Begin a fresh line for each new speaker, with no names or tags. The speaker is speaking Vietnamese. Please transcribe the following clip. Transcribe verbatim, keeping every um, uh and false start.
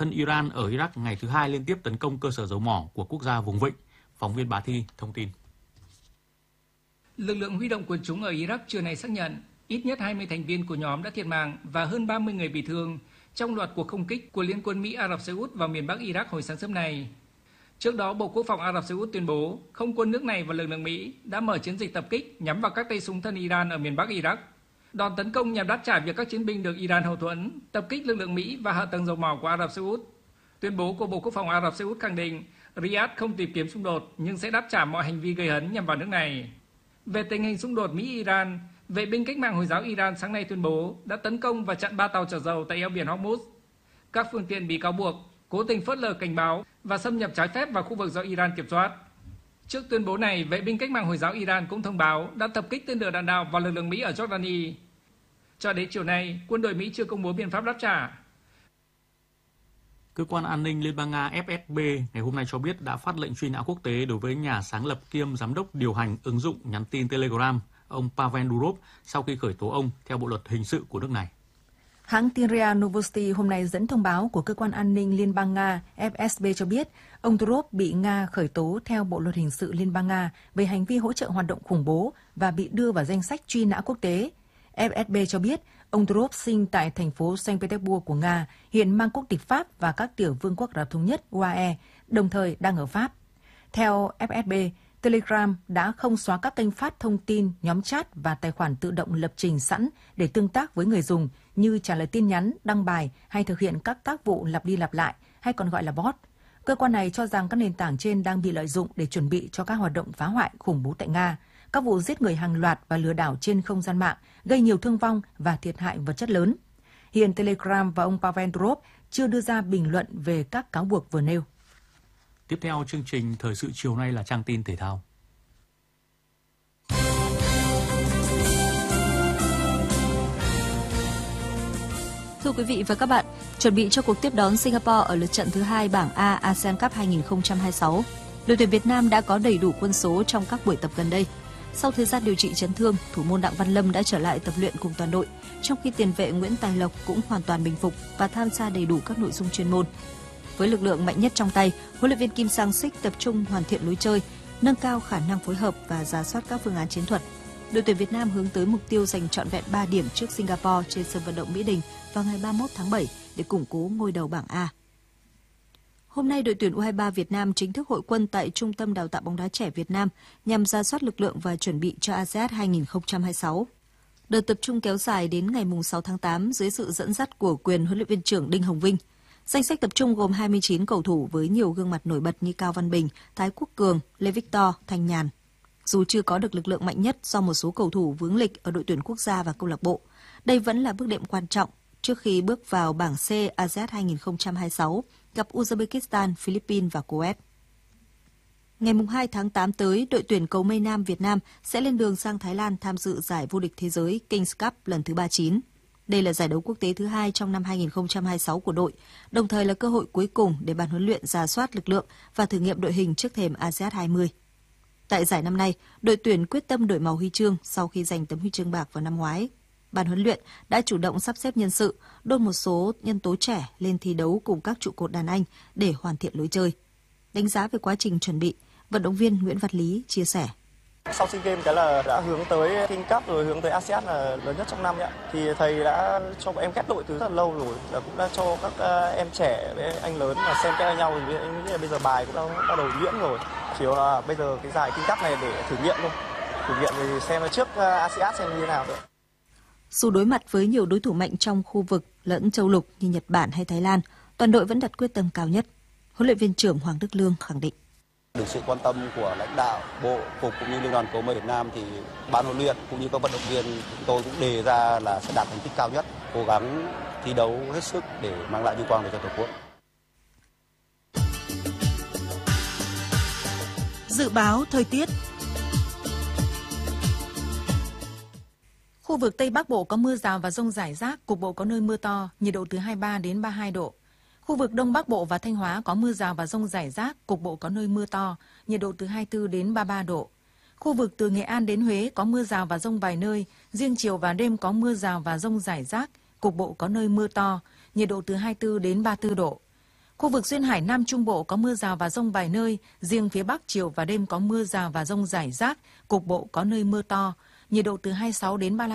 thân Iran ở Iraq ngày thứ hai liên tiếp tấn công cơ sở dầu mỏ của quốc gia vùng vịnh. Phóng viên Bá Thi thông tin.
Lực lượng huy động quần chúng ở Iraq trưa nay xác nhận ít nhất hai mươi thành viên của nhóm đã thiệt mạng và hơn ba mươi người bị thương trong loạt cuộc không kích của Liên quân Mỹ Ả Rập Xê Út vào miền Bắc Iraq hồi sáng sớm nay. Trước đó, Bộ Quốc phòng Ả Rập Xê Út tuyên bố không quân nước này và lực lượng Mỹ đã mở chiến dịch tập kích nhắm vào các tay súng thân Iran ở miền Bắc Iraq. Đòn tấn công nhằm đáp trả việc các chiến binh được Iran hậu thuẫn tập kích lực lượng Mỹ và hạ tầng dầu mỏ của Ả Rập Xê Út. Tuyên bố của Bộ Quốc phòng Ả Rập Xê Út khẳng định Riyadh không tìm kiếm xung đột nhưng sẽ đáp trả mọi hành vi gây hấn nhằm vào nước này. Về tình hình xung đột Mỹ-Iran, vệ binh cách mạng Hồi giáo Iran sáng nay tuyên bố đã tấn công và chặn ba tàu chở dầu tại eo biển Hormuz. Các phương tiện bị cáo buộc cố tình phớt lờ cảnh báo và xâm nhập trái phép vào khu vực do Iran kiểm soát. Trước tuyên bố này, vệ binh cách mạng Hồi giáo Iran cũng thông báo đã tập kích tên lửa đạn đạo vào lực lượng Mỹ ở Jordani. Cho đến chiều nay, quân đội Mỹ chưa công bố biện pháp đáp trả.
Cơ quan an ninh Liên bang Nga ép ét bê ngày hôm nay cho biết đã phát lệnh truy nã quốc tế đối với nhà sáng lập kiêm giám đốc điều hành ứng dụng nhắn tin Telegram, ông Pavel Durov, sau khi khởi tố ông theo bộ luật hình sự của nước này.
Hãng tin rê a Novosti hôm nay dẫn thông báo của Cơ quan an ninh Liên bang Nga ép ét bê cho biết ông Durov bị Nga khởi tố theo bộ luật hình sự Liên bang Nga về hành vi hỗ trợ hoạt động khủng bố và bị đưa vào danh sách truy nã quốc tế. ép ét bê cho biết ông Durov sinh tại thành phố Saint Petersburg của Nga, hiện mang quốc tịch Pháp và các tiểu vương quốc Ả Rập Thống Nhất u a e, đồng thời đang ở Pháp. Theo ép ét bê, Telegram đã không xóa các kênh phát thông tin, nhóm chat và tài khoản tự động lập trình sẵn để tương tác với người dùng như trả lời tin nhắn, đăng bài hay thực hiện các tác vụ lặp đi lặp lại hay còn gọi là bot. Cơ quan này cho rằng các nền tảng trên đang bị lợi dụng để chuẩn bị cho các hoạt động phá hoại khủng bố tại Nga, các vụ giết người hàng loạt và lừa đảo trên không gian mạng gây nhiều thương vong và thiệt hại vật chất lớn. Hiện Telegram và ông Pavel Durov chưa đưa ra bình luận về các cáo buộc vừa nêu.
Tiếp theo chương trình thời sự chiều nay là trang tin thể thao.
Thưa quý vị và các bạn, chuẩn bị cho cuộc tiếp đón Singapore ở lượt trận thứ hai bảng A a sê an Cup hai không hai sáu, đội tuyển Việt Nam đã có đầy đủ quân số trong các buổi tập gần đây. Sau thời gian điều trị chấn thương, thủ môn Đặng Văn Lâm đã trở lại tập luyện cùng toàn đội, trong khi tiền vệ Nguyễn Tài Lộc cũng hoàn toàn bình phục và tham gia đầy đủ các nội dung chuyên môn. Với lực lượng mạnh nhất trong tay, huấn luyện viên Kim Sang-sik tập trung hoàn thiện lối chơi, nâng cao khả năng phối hợp và rà soát các phương án chiến thuật. Đội tuyển Việt Nam hướng tới mục tiêu giành trọn vẹn ba điểm trước Singapore trên sân vận động Mỹ Đình vào ngày ba mươi mốt tháng bảy để củng cố ngôi đầu bảng A. Hôm nay, đội tuyển u hai ba Việt Nam chính thức hội quân tại Trung tâm Đào tạo bóng đá trẻ Việt Nam nhằm rà soát lực lượng và chuẩn bị cho a sê an hai không hai sáu. Đợt tập trung kéo dài đến ngày sáu tháng tám dưới sự dẫn dắt của quyền huấn luyện viên trưởng Đinh Hồng Vinh. Danh sách tập trung gồm hai mươi chín cầu thủ với nhiều gương mặt nổi bật như Cao Văn Bình, Thái Quốc Cường, Lê Victor, Thanh Nhàn. Dù chưa có được lực lượng mạnh nhất do một số cầu thủ vướng lịch ở đội tuyển quốc gia và câu lạc bộ, đây vẫn là bước đệm quan trọng trước khi bước vào bảng C a sê an hai không hai sáu gặp Uzbekistan, Philippines và Kuwait. Ngày hai tháng tám tới, đội tuyển cầu mây nam Việt Nam sẽ lên đường sang Thái Lan tham dự giải vô địch thế giới Kings Cup lần thứ ba mươi chín. Đây là giải đấu quốc tế thứ hai trong năm hai không hai sáu của đội, đồng thời là cơ hội cuối cùng để ban huấn luyện rà soát lực lượng và thử nghiệm đội hình trước thềm a sê an hai mươi. Tại giải năm nay, đội tuyển quyết tâm đổi màu huy chương sau khi giành tấm huy chương bạc vào năm ngoái. Ban huấn luyện đã chủ động sắp xếp nhân sự, đôn một số nhân tố trẻ lên thi đấu cùng các trụ cột đàn anh để hoàn thiện lối chơi. Đánh giá về quá trình chuẩn bị, vận động viên Nguyễn Văn Lý chia sẻ.
Sau SEA Games cái là đã hướng tới King Cup rồi hướng tới a sê an là lớn nhất trong năm ấy. Thì thầy đã cho bọn em ghép đội từ rất là lâu rồi, là cũng đã cho các em trẻ với anh lớn là xem kẽ nhau, thì anh nghĩ là bây giờ bài cũng đã bắt đầu nhuyễn rồi. Chỉ là bây giờ cái giải King Cup này để thử nghiệm thôi, thử nghiệm thì xem trước a sê an xem như thế nào thôi.
Dù đối mặt với nhiều đối thủ mạnh trong khu vực lẫn châu lục như Nhật Bản hay Thái Lan, toàn đội vẫn đặt quyết tâm cao nhất. Huấn luyện viên trưởng Hoàng Đức Lương khẳng định.
Được sự quan tâm của lãnh đạo, bộ, cục cũng như Liên đoàn cầu mây Việt Nam thì ban huấn luyện cũng như các vận động viên chúng tôi cũng đề ra là sẽ đạt thành tích cao nhất, cố gắng thi đấu hết sức để mang lại vinh quang về cho Tổ quốc.
Dự báo thời tiết.
Khu vực Tây Bắc Bộ có mưa rào và dông rải rác, cục bộ có nơi mưa to, nhiệt độ từ hai mươi ba đến ba mươi hai độ. Khu vực Đông Bắc Bộ và Thanh Hóa có mưa rào và dông rải rác, cục bộ có nơi mưa to, nhiệt độ từ hai mươi tư đến ba mươi ba độ. Khu vực từ Nghệ An đến Huế có mưa rào và dông vài nơi, riêng chiều và đêm có mưa rào và dông rải rác, cục bộ có nơi mưa to, nhiệt độ từ hai mươi tư đến ba mươi tư độ. Khu vực duyên hải Nam Trung Bộ có mưa rào và dông vài nơi, riêng phía Bắc chiều và đêm có mưa rào và dông rải rác, cục bộ có nơi mưa to, nhiệt độ từ hai mươi sáu đến ba mươi lăm